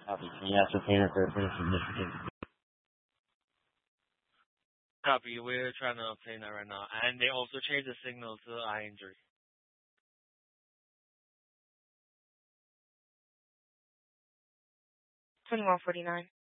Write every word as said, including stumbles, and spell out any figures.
Copy. Can you ascertain if there's been significant? Copy. We're trying to obtain that right now. And they also changed the signal to eye injury. twenty-one forty-nine.